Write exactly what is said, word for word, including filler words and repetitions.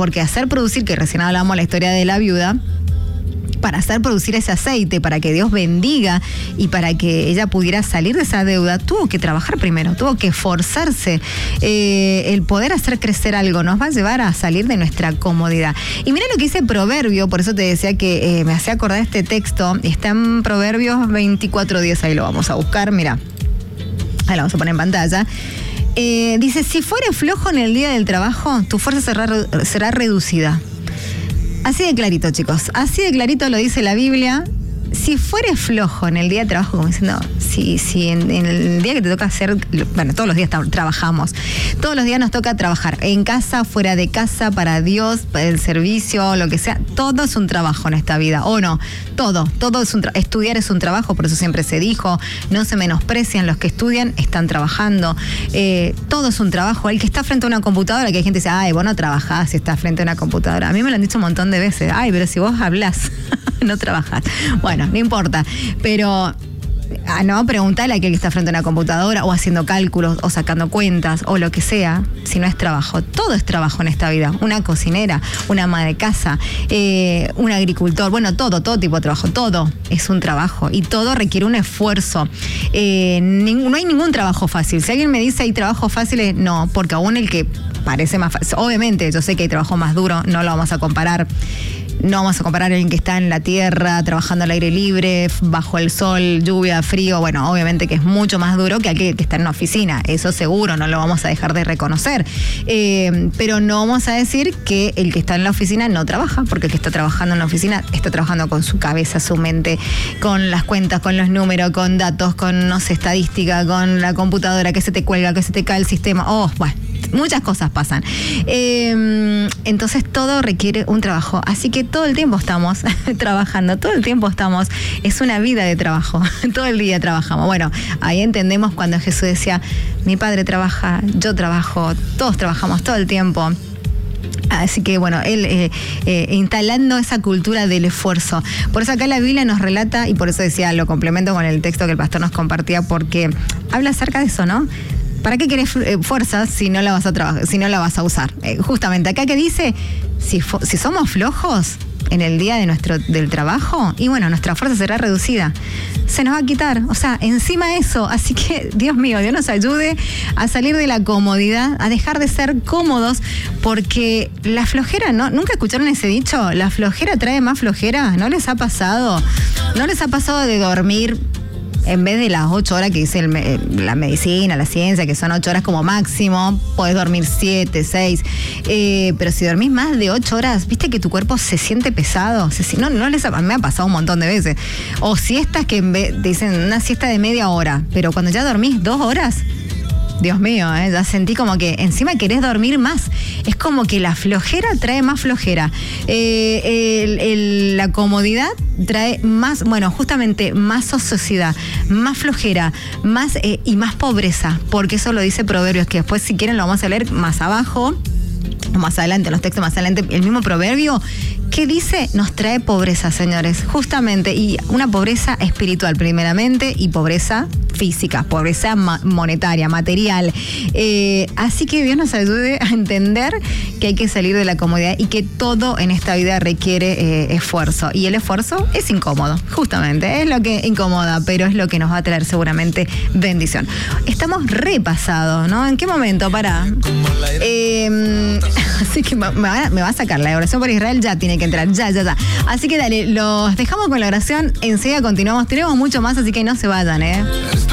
porque hacer producir, que recién hablamos la historia de la viuda, para hacer producir ese aceite, para que Dios bendiga y para que ella pudiera salir de esa deuda, tuvo que trabajar primero, tuvo que esforzarse. Eh, el poder hacer crecer algo nos va a llevar a salir de nuestra comodidad. Y mira lo que dice Proverbio, por eso te decía que eh, me hacía acordar este texto, está en Proverbios veinticuatro diez, ahí lo vamos a buscar, mira, ahí lo vamos a poner en pantalla. Eh, dice, si fueres flojo en el día del trabajo, tu fuerza será, será reducida. Así de clarito, chicos. Así de clarito lo dice la Biblia. Si fueres flojo en el día de trabajo, como diciendo, si, si en, en el día que te toca hacer, bueno, todos los días tra- trabajamos, todos los días nos toca trabajar, en casa, fuera de casa, para Dios, para el servicio, lo que sea, todo es un trabajo en esta vida, ¿o no? Todo, todo es un tra- estudiar es un trabajo, por eso siempre se dijo, no se menosprecian los que estudian, están trabajando, eh, todo es un trabajo. El que está frente a una computadora, que hay gente que dice, ay, vos no trabajás si estás frente a una computadora, a mí me lo han dicho un montón de veces, ay, pero si vos hablás, no trabajás. Bueno, no importa, pero ah, no, preguntale a aquel que está frente a una computadora o haciendo cálculos o sacando cuentas o lo que sea, si no es trabajo. Todo es trabajo en esta vida. Una cocinera, una ama de casa, eh, un agricultor, bueno, todo, todo tipo de trabajo, todo es un trabajo y todo requiere un esfuerzo. Eh, ning- no hay ningún trabajo fácil. Si alguien me dice hay trabajos fáciles, no, porque aún el que parece más fácil, obviamente yo sé que hay trabajo más duro, no lo vamos a comparar. No vamos a comparar a alguien que está en la tierra, trabajando al aire libre, bajo el sol, lluvia, frío. Bueno, obviamente que es mucho más duro que aquel que está en una oficina. Eso seguro, no lo vamos a dejar de reconocer. Eh, pero no vamos a decir que el que está en la oficina no trabaja, porque el que está trabajando en la oficina está trabajando con su cabeza, su mente, con las cuentas, con los números, con datos, con, no sé, estadística, con la computadora, que se te cuelga, que se te cae el sistema. Oh, bueno. Muchas cosas pasan. Eh, entonces todo requiere un trabajo. Así que todo el tiempo estamos trabajando, todo el tiempo estamos, es una vida de trabajo, todo el día trabajamos. Bueno, ahí entendemos cuando Jesús decía, mi padre trabaja, yo trabajo, todos trabajamos todo el tiempo. Así que bueno, él eh, eh, instalando esa cultura del esfuerzo. Por eso acá la Biblia nos relata, y por eso decía, lo complemento con el texto que el pastor nos compartía, porque habla acerca de eso, ¿no? ¿Para qué querés fuerza si no la vas a trabajar, si no la vas a usar? Eh, justamente acá que dice, si, fo- si somos flojos en el día de nuestro del trabajo, y bueno, nuestra fuerza será reducida. Se nos va a quitar, o sea, encima eso. Así que, Dios mío, Dios nos ayude a salir de la comodidad, a dejar de ser cómodos, porque la flojera, ¿no? ¿Nunca escucharon ese dicho? La flojera trae más flojera. ¿No les ha pasado? ¿No les ha pasado de dormir en vez de las ocho horas que dice el, la medicina, la ciencia, que son ocho horas como máximo, podés dormir siete, seis, eh, pero si dormís más de ocho horas, viste que tu cuerpo se siente pesado, se, no, no les ha, me ha pasado un montón de veces, o siestas que en vez, te dicen una siesta de media hora, pero cuando ya dormís dos horas, Dios mío, ¿eh? Ya sentí como que encima querés dormir más. Es como que la flojera trae más flojera. Eh, el, el, la comodidad trae más, bueno, justamente más ociosidad, más flojera, más eh, y más pobreza, porque eso lo dice Proverbios, que después si quieren lo vamos a leer más abajo, o más adelante, los textos más adelante, el mismo Proverbio, ¿qué dice? Nos trae pobreza, señores, justamente, y una pobreza espiritual primeramente y pobreza física, pobreza ma- monetaria, material. Eh, así que Dios nos ayude a entender que hay que salir de la comodidad y que todo en esta vida requiere eh, esfuerzo. Y el esfuerzo es incómodo, justamente, es lo que incomoda, pero es lo que nos va a traer seguramente bendición. Estamos repasados, ¿no? ¿En qué momento? Pará. Eh, así que me va, me va a sacar la oración por Israel, ya tiene que entrar, ya, ya, ya. Así que dale, los dejamos con la oración, enseguida continuamos, tenemos mucho más, así que no se vayan, ¿eh?